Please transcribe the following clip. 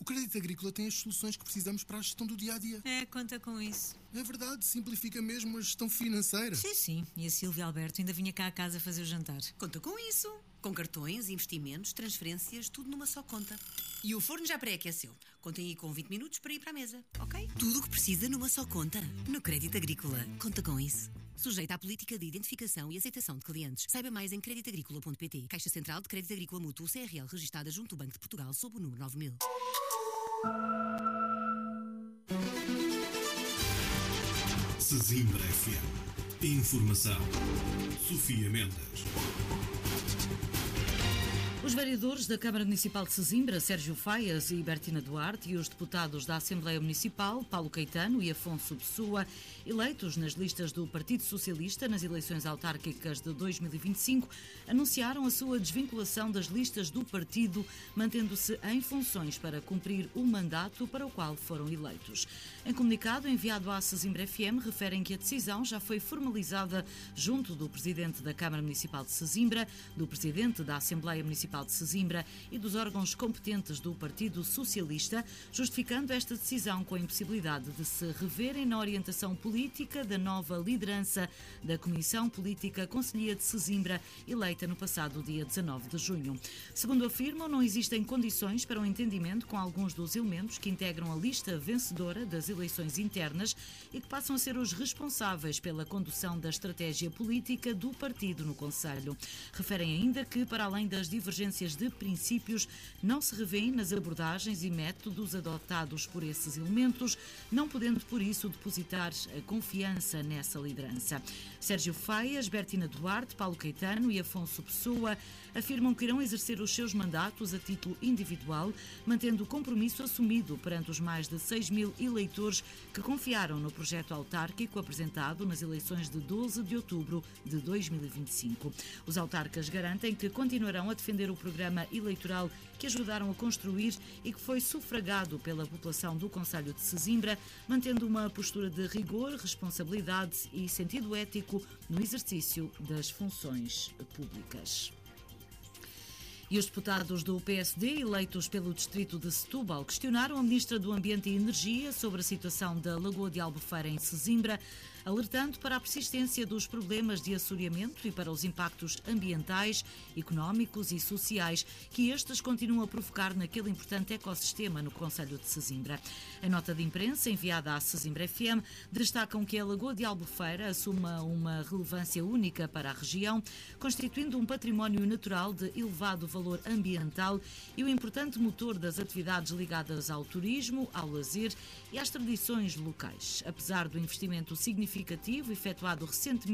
Crédito Agrícola tem as soluções que precisamos para a gestão do dia-a-dia. Conta com isso. É verdade, simplifica mesmo a gestão financeira. Sim. E a Silvia Alberto ainda vinha cá a casa fazer o jantar. Conta com isso. Com cartões, investimentos, transferências, tudo numa só conta. E o forno já pré-aqueceu. Contem aí com 20 minutos para ir para a mesa, ok? Tudo o que precisa numa só conta. No Crédito Agrícola. Conta com isso. Sujeita à política de identificação e aceitação de clientes. Saiba mais em creditagricola.pt. Caixa Central de Crédito Agrícola Mútuo CRL registada junto do Banco de Portugal sob o número 9000. Sesimbra FM. Informação. Sofia Mendes. Os vereadores da Câmara Municipal de Sesimbra, Sérgio Faias e Bertina Duarte, e os deputados da Assembleia Municipal, Paulo Caetano e Afonso Pessoa, eleitos nas listas do Partido Socialista nas eleições autárquicas de 2025, anunciaram a sua desvinculação das listas do partido, mantendo-se em funções para cumprir o mandato para o qual foram eleitos. Em comunicado enviado à Sesimbra FM, referem que a decisão já foi formalizada junto do Presidente da Câmara Municipal de Sesimbra, do Presidente da Assembleia Municipal de Sesimbra e dos órgãos competentes do Partido Socialista, justificando esta decisão com a impossibilidade de se reverem na orientação política da nova liderança da Comissão Política Conselhia de Sesimbra, eleita no passado dia 19 de junho. Segundo afirmam, não existem condições para um entendimento com alguns dos elementos que integram a lista vencedora das eleições internas e que passam a ser os responsáveis pela condução da estratégia política do partido no Conselho. Referem ainda que, para além das divergências de princípios, não se revêem nas abordagens e métodos adotados por esses elementos, não podendo, por isso, depositar a confiança nessa liderança. Sérgio Faias, Bertina Duarte, Paulo Caetano e Afonso Pessoa afirmam que irão exercer os seus mandatos a título individual, mantendo o compromisso assumido perante os mais de 6 mil eleitores que confiaram no projeto autárquico apresentado nas eleições de 12 de outubro de 2025. Os autarcas garantem que continuarão a defender o programa eleitoral que ajudaram a construir e que foi sufragado pela população do Conselho de Sesimbra, mantendo uma postura de rigor, responsabilidade e sentido ético no exercício das funções públicas. E os deputados do PSD, eleitos pelo distrito de Setúbal, questionaram a Ministra do Ambiente e Energia sobre a situação da Lagoa de Albufeira em Sesimbra, alertando para a persistência dos problemas de assoreamento e para os impactos ambientais, económicos e sociais que estes continuam a provocar naquele importante ecossistema no concelho de Sesimbra. Em nota de imprensa enviada à Sesimbra FM, destacam que a Lagoa de Albufeira assuma uma relevância única para a região, constituindo um património natural de elevado valor ambiental e um importante motor das atividades ligadas ao turismo, ao lazer e às tradições locais. Apesar do investimento significativo efetuado recentemente